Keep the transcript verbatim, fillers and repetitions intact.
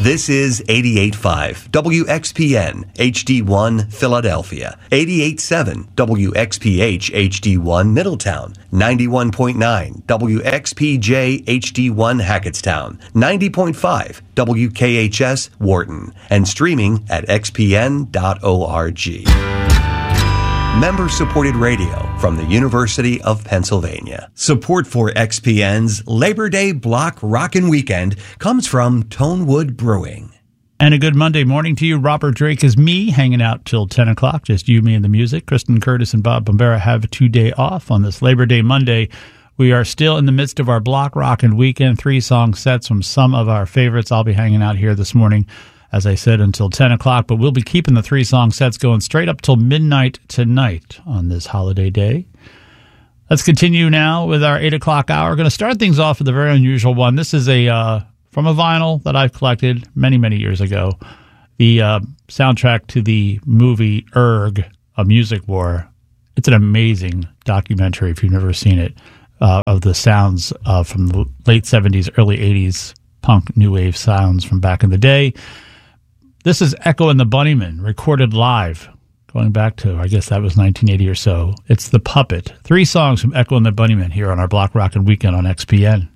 This is eighty-eight point five W X P N H D one Philadelphia, eighty-eight point seven W X P H H D one Middletown, ninety-one point nine W X P J H D one Hackettstown, ninety point five W K H S Wharton, and streaming at x p n dot org. Member-supported radio from the University of Pennsylvania. Support for X P N's Labor Day Block Rockin' Weekend comes from Tonewood Brewing. And a good Monday morning to you. Robert Drake is me, hanging out till ten o'clock. Just you, me, and the music. Kristen Curtis and Bob Bombera have a two-day off on this Labor Day Monday. We are still in the midst of our Block Rockin' Weekend, three-song sets from some of our favorites. I'll be hanging out here this morning, as I said, until ten o'clock, but we'll be keeping the three-song sets going straight up till midnight tonight on this holiday day. Let's continue now with our eight o'clock hour. We're going to start things off with a very unusual one. This is a uh, from a vinyl that I've collected many, many years ago, the uh, soundtrack to the movie Erg, A Music War. It's an amazing documentary, if you've never seen it, uh, of the sounds uh, from the late seventies, early eighties, punk new wave sounds from back in the day. This is Echo and the Bunnymen, recorded live, going back to, I guess that was nineteen eighty or so. It's The Puppet. Three songs from Echo and the Bunnymen here on our Block Rockin' Weekend on X P N.